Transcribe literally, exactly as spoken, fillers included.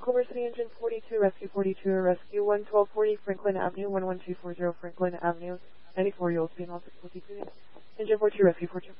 Culver City Engine forty-two, Rescue forty-two, Rescue one twelve forty Franklin Avenue, one one two four zero Franklin Avenue, ninety-four, you'll be in all six fifty-two. Engine forty-two, Rescue forty-two.